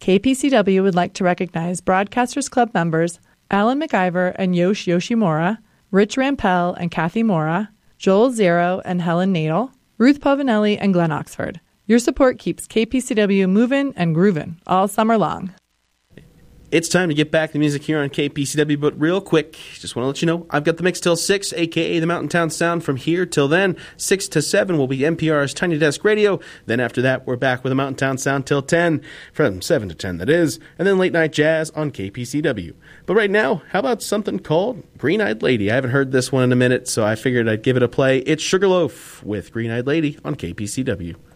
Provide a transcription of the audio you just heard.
KPCW would like to recognize Broadcasters Club members Alan McIver and Yosh Yoshimura, Rich Rampell and Kathy Mora, Joel Zero and Helen Nadel, Ruth Povinelli and Glenn Oxford. Your support keeps KPCW moving and grooving all summer long. It's time to get back to the music here on KPCW, but real quick, just want to let you know, I've got the mix till 6, a.k.a. the Mountain Town Sound from here till then. 6 to 7 will be NPR's Tiny Desk Radio. Then after that, we're back with the Mountain Town Sound till 10, from 7 to 10 that is, and then late night jazz on KPCW. But right now, how about something called Green Eyed Lady? I haven't heard this one in a minute, so I figured I'd give it a play. It's Sugarloaf with Green Eyed Lady on KPCW.